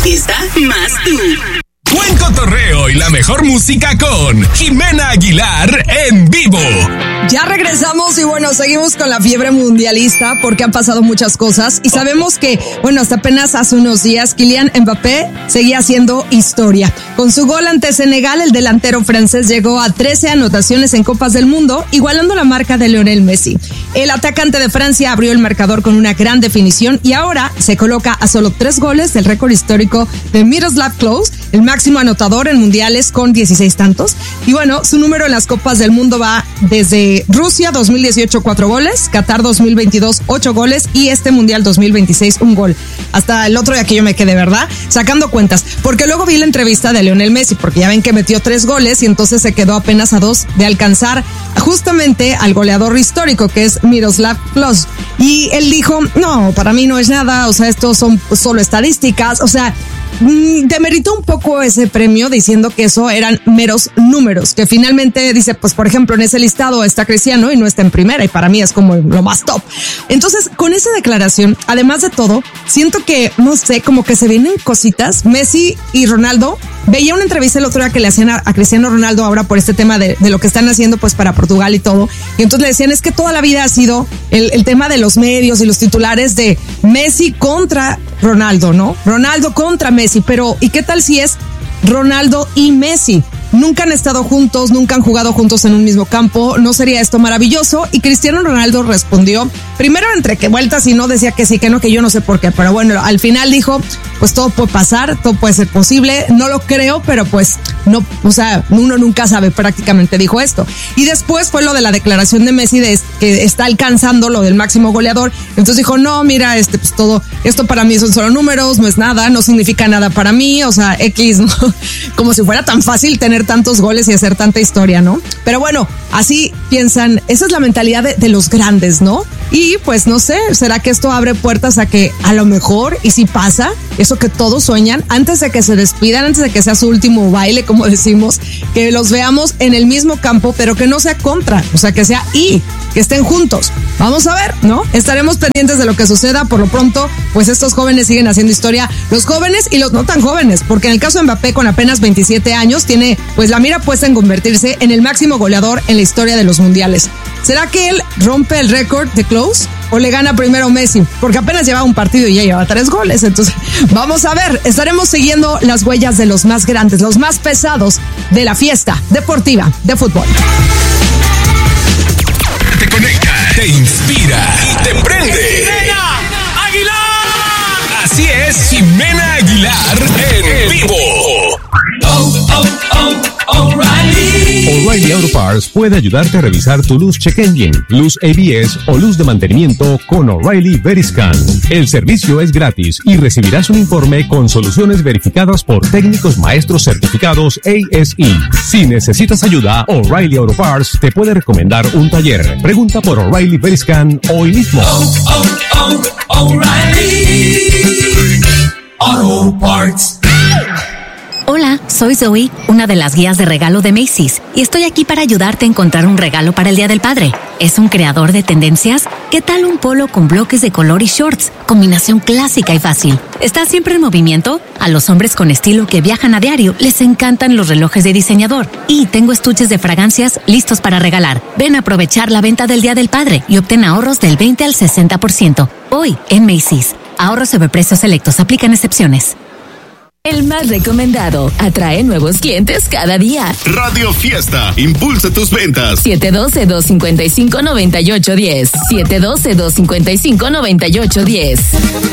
fiesta más tú. Buen cotorreo y la mejor música con Jimena Aguilar en vivo. Ya regresamos y bueno, seguimos con la fiebre mundialista porque han pasado muchas cosas y sabemos que, bueno, hasta apenas hace unos días Kylian Mbappé seguía haciendo historia. Con su gol ante Senegal, el delantero francés llegó a 13 anotaciones en Copas del Mundo, igualando la marca de Lionel Messi. El atacante de Francia abrió el marcador con una gran definición y ahora se coloca a solo 3 goles del récord histórico de Miroslav Klose, el máximo anotador en mundiales con 16 tantos. Y bueno, su número en las Copas del Mundo va desde Rusia 2018 4 goles, Qatar 2022 8 goles y este Mundial 2026 1 gol. Hasta el otro día que yo me quedé, ¿verdad? Sacando cuentas, porque luego vi la entrevista de Lionel Messi, porque ya ven que metió 3 goles y entonces se quedó apenas a 2 de alcanzar justamente al goleador histórico que es Miroslav Klose. Y él dijo, no, para mí no es nada, o sea, estos son solo estadísticas, o sea, demeritó un poco ese premio diciendo que eso eran meros números, que finalmente dice, pues por ejemplo en ese listado está Cristiano y no está en primera y para mí es como lo más top. Entonces con esa declaración, además de todo, siento que, no sé, como que se vienen cositas. Messi y Ronaldo, veía una entrevista el otro día que le hacían a Cristiano Ronaldo ahora por este tema de lo que están haciendo pues para Portugal y todo, y entonces le decían, es que toda la vida ha sido el tema de los medios y los titulares de Messi contra Ronaldo, ¿no? Ronaldo contra Messi, pero ¿y qué tal si es Ronaldo y Messi? Nunca han estado juntos, nunca han jugado juntos en un mismo campo, ¿no sería esto maravilloso? Y Cristiano Ronaldo respondió, primero entre que vueltas y no, decía que sí, que no, que yo no sé por qué, pero bueno, al final dijo, pues todo puede pasar, todo puede ser posible, no lo creo, pero pues no, o sea, uno nunca sabe, prácticamente dijo esto. Y después fue lo de la declaración de Messi de que está alcanzando lo del máximo goleador, entonces dijo, no, mira, pues todo, esto para mí son solo números, no es nada, no significa nada para mí, o sea, X, ¿no? Como si fuera tan fácil tener tantos goles y hacer tanta historia, ¿no? Pero bueno, así piensan, esa es la mentalidad de los grandes, ¿no? Y pues no sé, ¿será que esto abre puertas a que a lo mejor, y si pasa, eso que todos sueñan, antes de que se despidan, antes de que sea su último baile, como decimos, que los veamos en el mismo campo, pero que no sea contra, o sea, que sea que estén juntos. Vamos a ver, ¿no? Estaremos pendientes de lo que suceda. Por lo pronto, pues estos jóvenes siguen haciendo historia, los jóvenes y los no tan jóvenes, porque en el caso de Mbappé, con apenas 27 años, tiene pues la mira puesta en convertirse en el máximo goleador en la historia de los mundiales. ¿Será que él rompe el récord de Klose o le gana primero Messi? Porque apenas lleva un partido y ya lleva 3 goles. Entonces, vamos a ver, estaremos siguiendo las huellas de los más grandes, los más pesados de la fiesta deportiva de fútbol. Te conecta, te inspira y te prende. ¡Jimena Aguilar! Así es, Jimena Aguilar en vivo. O'Reilly Auto Parts puede ayudarte a revisar tu luz check engine, luz ABS o luz de mantenimiento con O'Reilly Veriscan. El servicio es gratis y recibirás un informe con soluciones verificadas por técnicos maestros certificados ASE. Si necesitas ayuda, O'Reilly Auto Parts te puede recomendar un taller. Pregunta por O'Reilly Veriscan hoy mismo. O'Reilly Auto Parts. Hola, soy Zoe, una de las guías de regalo de Macy's, y estoy aquí para ayudarte a encontrar un regalo para el Día del Padre. ¿Es un creador de tendencias? ¿Qué tal un polo con bloques de color y shorts? Combinación clásica y fácil. ¿Está siempre en movimiento? A los hombres con estilo que viajan a diario les encantan los relojes de diseñador. Y tengo estuches de fragancias listos para regalar. Ven a aprovechar la venta del Día del Padre y obtén ahorros del 20 al 60%. Hoy en Macy's. Ahorros sobre precios selectos. Aplican excepciones. El más recomendado atrae nuevos clientes cada día. Radio Fiesta, impulsa tus ventas. 712-255-9810. 712-255-9810.